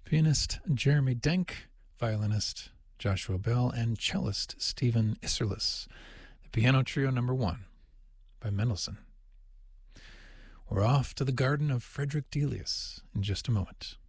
pianist Jeremy Denk, violinist Joshua Bell, and cellist Stephen Isserlis. The Piano Trio No. 1 by Mendelssohn. We're off to the garden of Frederick Delius in just a moment.